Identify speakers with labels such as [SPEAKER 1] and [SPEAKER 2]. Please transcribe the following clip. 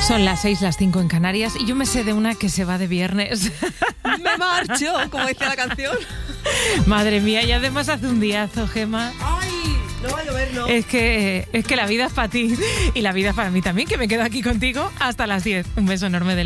[SPEAKER 1] Son las 6, las 5 en Canarias y yo me sé de una que se va de viernes.
[SPEAKER 2] Me marcho, como decía la canción.
[SPEAKER 1] Madre mía, y además hace un diazo, Gemma.
[SPEAKER 2] ¡Ay! No va a llover, ¿no?
[SPEAKER 1] Es que la vida es para ti y la vida es para mí también, que me quedo aquí contigo hasta las 10. Un beso enorme de